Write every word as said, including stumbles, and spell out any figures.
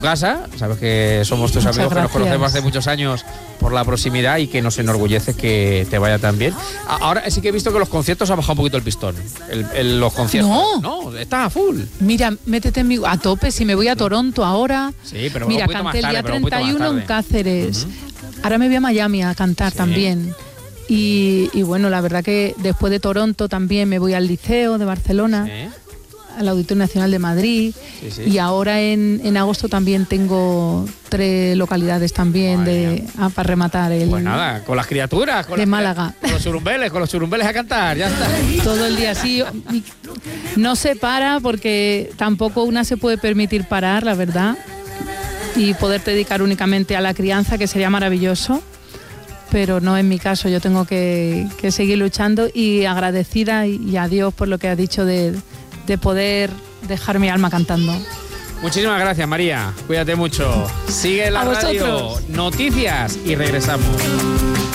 casa, sabes que somos tus Muchas amigos, gracias. que nos conocemos hace muchos años por la proximidad y que nos enorgullece que te vaya tan bien. Ahora sí que he visto que los conciertos ha bajado un poquito el pistón. El, el- los conciertos. No. No, está a full. Mira, métete en mi, a tope, si me voy a Toronto ahora. Sí, pero Mira, un poquito más canté el tarde, día pero un poquito más treinta y uno en tarde. Cáceres. Ahora me voy a Miami a cantar Sí. también. Y, y bueno, la verdad que después de Toronto también me voy al Liceo de Barcelona, Sí, al Auditorio Nacional de Madrid. sí, sí. Y ahora en, en agosto también tengo tres localidades también Madre de mía. ah, para rematar el Pues nada, con las criaturas, con de las- Málaga. con los surumbeles, con los surumbeles a cantar, ya está. todo el día así. Y no se para porque tampoco una se puede permitir parar, la verdad, y poder dedicar únicamente a la crianza, que sería maravilloso, pero no en mi caso. Yo tengo que, que seguir luchando y agradecida y, y a Dios por lo que ha dicho de, de poder dejar mi alma cantando. Muchísimas gracias, María. Cuídate mucho. Sigue la A radio, vosotros. noticias y regresamos.